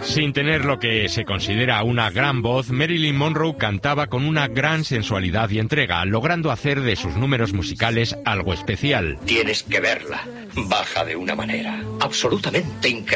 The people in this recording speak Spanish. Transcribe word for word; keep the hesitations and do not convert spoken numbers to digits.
Sin tener lo que se considera una gran voz, Marilyn Monroe cantaba con una gran sensualidad y entrega, logrando hacer de sus números musicales algo especial. Tienes que verla. Baja de una manera absolutamente increíble.